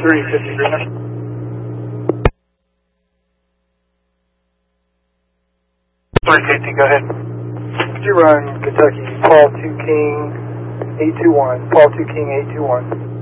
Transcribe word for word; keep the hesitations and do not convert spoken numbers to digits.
three fifty, Greenwich. three fifty, go ahead. Could you run Kentucky, Paul two King eight two one, Paul two King eight two one.